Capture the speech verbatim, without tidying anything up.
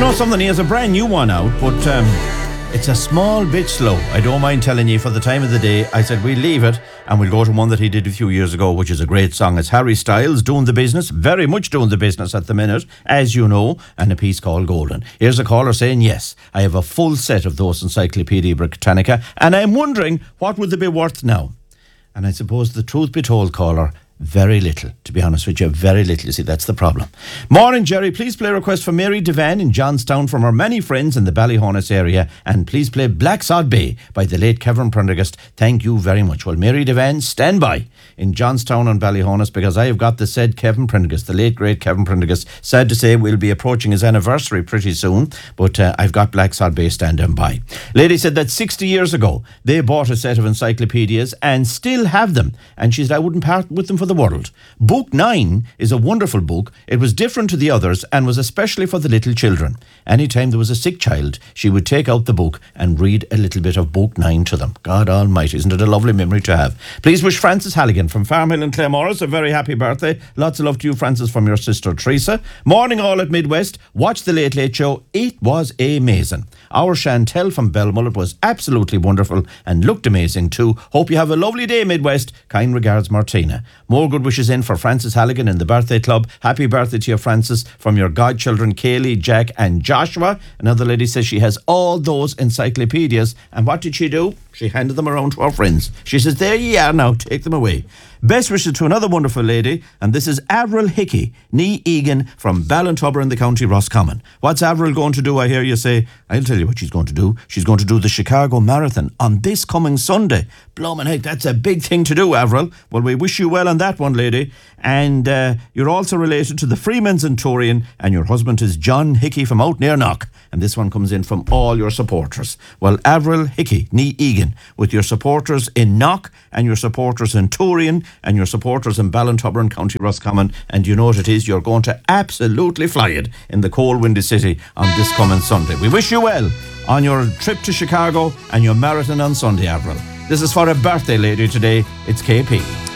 know something? He has a brand new one out, but um, it's a small bit slow. I don't mind telling you, for the time of the day, I said we'll leave it and we'll go to one that he did a few years ago, which is a great song. It's Harry Styles doing the business, very much doing the business at the minute, as you know, and a piece called Golden. Here's a caller saying, yes, I have a full set of those Encyclopedia Britannica, and I'm wondering what would they be worth now? And I suppose the truth be told, caller, very little, to be honest with you, very little. You see, that's the problem. Morning, Jerry. Please play a request for Mary Devan in Johnstown from our many friends in the Ballyhonus area, and please play Black Sod Bay by the late Kevin Prendergast. Thank you very much. Well, Mary Devan, stand by in Johnstown and Ballyhonus, because I have got the said Kevin Prendergast, the late great Kevin Prendergast. Sad to say, we'll be approaching his anniversary pretty soon, but uh, I've got Black Sod Bay standing by. Lady said that sixty years ago they bought a set of encyclopedias and still have them, and she said I wouldn't part with them for the world. Book nine is a wonderful book. It was different to the others and was especially for the little children. Anytime there was a sick child, she would take out the book and read a little bit of Book nine to them. God almighty, isn't it a lovely memory to have? Please wish Francis Halligan from Farmhill and Claremorris a very happy birthday. Lots of love to you, Francis, from your sister Teresa. Morning all at Midwest. Watch the Late Late Show. It was amazing. Our Chantel from Belmullet was absolutely wonderful and looked amazing too. Hope you have a lovely day, Midwest. Kind regards, Martina. More good wishes in for Francis Halligan in the birthday club. Happy birthday to you, Francis, from your godchildren Kaylee, Jack and Joshua. Another lady says she has all those encyclopedias, and what did she do? She handed them around to her friends. She says, there you are now, take them away. Best wishes to another wonderful lady, and this is Avril Hickey, nee Egan from Ballintubber in the county Roscommon. What's Avril going to do, I hear you say? I'll tell you what she's going to do. She's going to do the Chicago Marathon on this coming Sunday. Bloomin' heck, that's a big thing to do, Avril. Well, we wish you well on that one, lady. And uh, you're also related to the Freeman Centurion, and your husband is John Hickey from out near Knock. And this one comes in from all your supporters. Well, Avril Hickey, nee Egan, with your supporters in Knock and your supporters in Turian and your supporters in Ballintubber and County Roscommon, and you know what it is, you're going to absolutely fly it in the cold, windy city on this coming Sunday. We wish you well on your trip to Chicago and your marathon on Sunday, Avril. This is for a birthday lady today. It's K P.